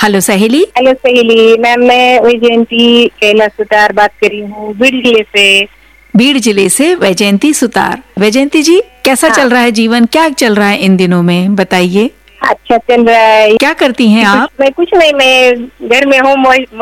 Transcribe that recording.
Hello सहेली। Hello सहेली ma'am, मैं वैजयंती कैलाश सुतार बात कर रही हूँ बीड़ जिले से। बीड़ जिले से वैजयंती सुतार। वैजयंती जी, कैसा हाँ, चल रहा है जीवन, क्या चल रहा है इन दिनों में, बताइए। अच्छा चल रहा है। क्या करती हैं आप? मैं कुछ नहीं, मैं घर में हूँ।